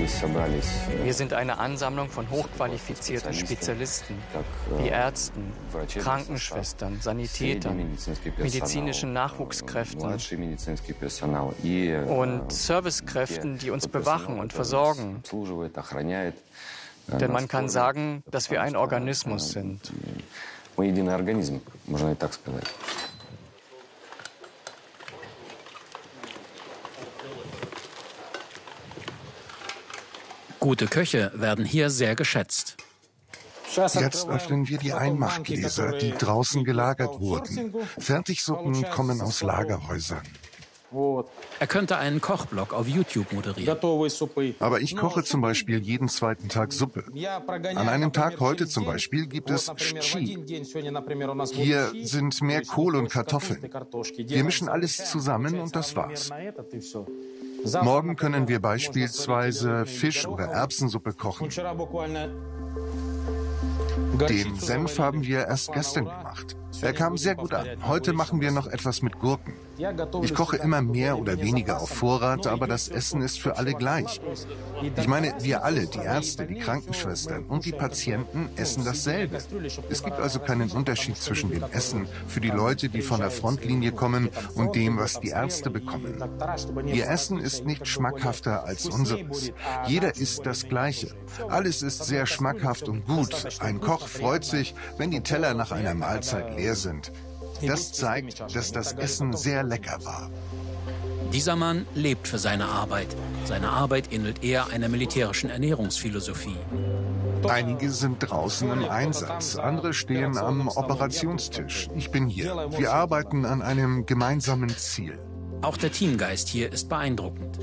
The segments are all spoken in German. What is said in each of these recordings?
Wir sind eine Ansammlung von hochqualifizierten Spezialisten, wie Ärzten, Krankenschwestern, Sanitätern, medizinischen Nachwuchskräften und Servicekräften, die uns bewachen und versorgen. Denn man kann sagen, dass wir ein Organismus sind. Gute Köche werden hier sehr geschätzt. Jetzt öffnen wir die Einmachgläser, die draußen gelagert wurden. Fertigsuppen kommen aus Lagerhäusern. Er könnte einen Kochblog auf YouTube moderieren. Aber ich koche zum Beispiel jeden zweiten Tag Suppe. An einem Tag heute zum Beispiel gibt es Shchi. Hier sind mehr Kohl und Kartoffeln. Wir mischen alles zusammen und das war's. Morgen können wir beispielsweise Fisch- oder Erbsensuppe kochen. Den Senf haben wir erst gestern gemacht. Er kam sehr gut an. Heute machen wir noch etwas mit Gurken. Ich koche immer mehr oder weniger auf Vorrat, aber das Essen ist für alle gleich. Ich meine, wir alle, die Ärzte, die Krankenschwestern und die Patienten, essen dasselbe. Es gibt also keinen Unterschied zwischen dem Essen für die Leute, die von der Frontlinie kommen, und dem, was die Ärzte bekommen. Ihr Essen ist nicht schmackhafter als unseres. Jeder isst das Gleiche. Alles ist sehr schmackhaft und gut. Ein Koch freut sich, wenn die Teller nach einer Mahlzeit leer sind. Das zeigt, dass das Essen sehr lecker war. Dieser Mann lebt für seine Arbeit. Seine Arbeit ähnelt eher einer militärischen Ernährungsphilosophie. Einige sind draußen im Einsatz, andere stehen am Operationstisch. Ich bin hier. Wir arbeiten an einem gemeinsamen Ziel. Auch der Teamgeist hier ist beeindruckend.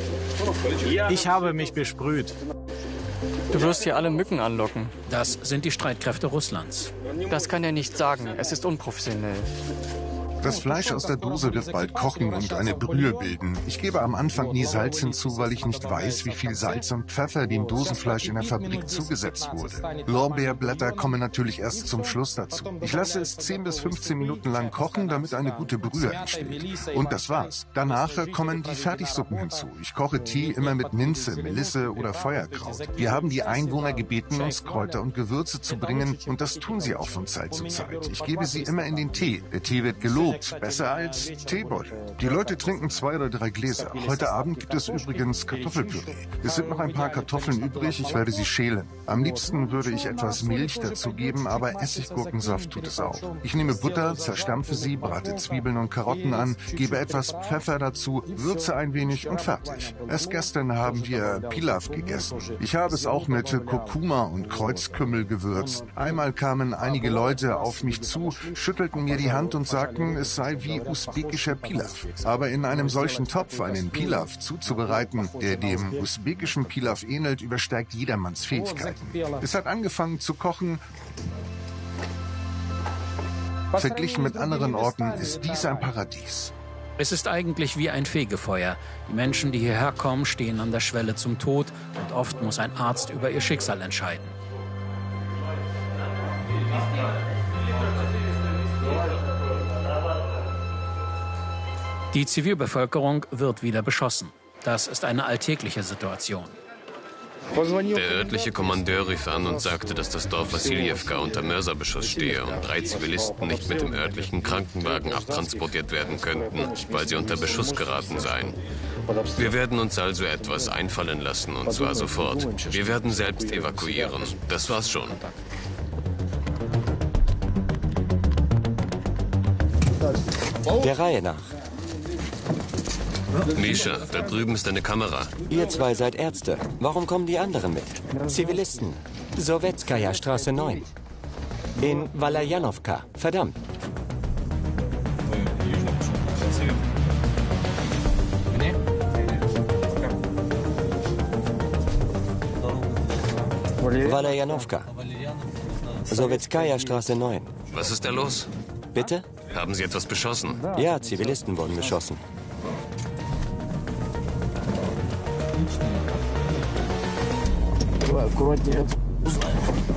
Ich habe mich besprüht. Du wirst hier alle Mücken anlocken. Das sind die Streitkräfte Russlands. Das kann er nicht sagen. Es ist unprofessionell. Das Fleisch aus der Dose wird bald kochen und eine Brühe bilden. Ich gebe am Anfang nie Salz hinzu, weil ich nicht weiß, wie viel Salz und Pfeffer dem Dosenfleisch in der Fabrik zugesetzt wurde. Lorbeerblätter kommen natürlich erst zum Schluss dazu. Ich lasse es 10 bis 15 Minuten lang kochen, damit eine gute Brühe entsteht. Und das war's. Danach kommen die Fertigsuppen hinzu. Ich koche Tee immer mit Minze, Melisse oder Feuerkraut. Wir haben die Einwohner gebeten, uns Kräuter und Gewürze zu bringen, und das tun sie auch von Zeit zu Zeit. Ich gebe sie immer in den Tee. Der Tee wird gelobt. Besser als Teebeutel. Die Leute trinken 2 oder 3 Gläser. Heute Abend gibt es übrigens Kartoffelpüree. Es sind noch ein paar Kartoffeln übrig, ich werde sie schälen. Am liebsten würde ich etwas Milch dazu geben, aber Essiggurkensaft tut es auch. Ich nehme Butter, zerstampfe sie, brate Zwiebeln und Karotten an, gebe etwas Pfeffer dazu, würze ein wenig und fertig. Erst gestern haben wir Pilaf gegessen. Ich habe es auch mit Kurkuma und Kreuzkümmel gewürzt. Einmal kamen einige Leute auf mich zu, schüttelten mir die Hand und sagten, es sei wie usbekischer Pilaf. Aber in einem solchen Topf einen Pilaf zuzubereiten, der dem usbekischen Pilaf ähnelt, übersteigt jedermanns Fähigkeiten. Es hat angefangen zu kochen. Verglichen mit anderen Orten ist dies ein Paradies. Es ist eigentlich wie ein Fegefeuer. Die Menschen, die hierher kommen, stehen an der Schwelle zum Tod, und oft muss ein Arzt über ihr Schicksal entscheiden. Die Zivilbevölkerung wird wieder beschossen. Das ist eine alltägliche Situation. Der örtliche Kommandeur rief an und sagte, dass das Dorf Wassiljewka unter Mörserbeschuss stehe und 3 Zivilisten nicht mit dem örtlichen Krankenwagen abtransportiert werden könnten, weil sie unter Beschuss geraten seien. Wir werden uns also etwas einfallen lassen, und zwar sofort. Wir werden selbst evakuieren. Das war's schon. Der Reihe nach. Misha, da drüben ist eine Kamera. Ihr 2 seid Ärzte. Warum kommen die anderen mit? Zivilisten. Sowetskaja Straße 9. In Walajanowka. Verdammt. Walajanowka. Sowetskaja Straße 9. Was ist da los? Bitte? Haben Sie etwas beschossen? Ja, Zivilisten wurden beschossen.